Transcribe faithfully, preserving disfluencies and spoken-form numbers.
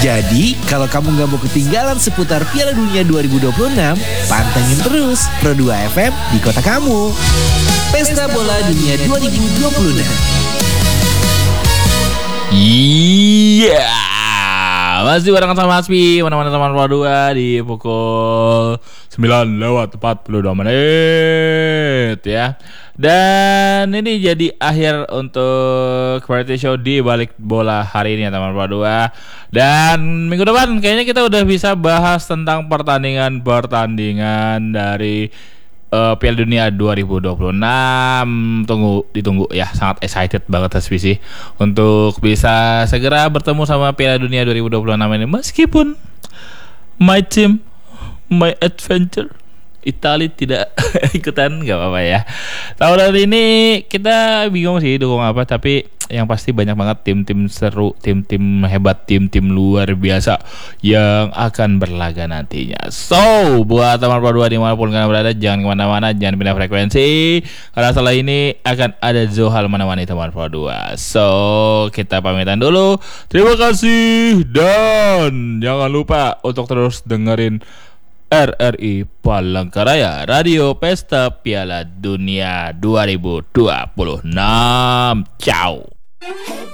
Jadi, kalau kamu nggak mau ketinggalan seputar Piala Dunia dua ribu dua puluh enam, pantengin terus Pro dua F M di kota kamu. Pesta Bola Dunia dua ribu dua puluh enam. Iya, masih barengan sama Hasbi, mana-mana teman Pro dua di pukul sembilan lewat empat puluh dua menit ya. Dan ini jadi akhir untuk Variety Show di Balik Bola hari ini ya teman Pro dua. Dan minggu depan kayaknya kita udah bisa bahas tentang pertandingan-pertandingan dari uh, Piala Dunia dua ribu dua puluh enam. Tunggu, ditunggu ya, sangat excited banget Hasbi sih untuk bisa segera bertemu sama Piala Dunia dua ribu dua puluh enam ini. Meskipun my team, my adventure Italia tidak ikutan, gak apa-apa ya. Tahun ini kita bingung sih dukung apa, tapi yang pasti banyak banget tim-tim seru, tim-tim hebat, tim-tim luar biasa yang akan berlaga nantinya. So, buat teman Pro dua dimanapun kalian berada, jangan kemana-mana, jangan pindah frekuensi, karena setelah ini akan ada Zohal Mana-Mani teman Pro dua. So, kita pamitan dulu. Terima kasih dan jangan lupa untuk terus dengerin R R I Palangkaraya, Radio Pesta Piala Dunia dua ribu dua puluh enam. Ciao.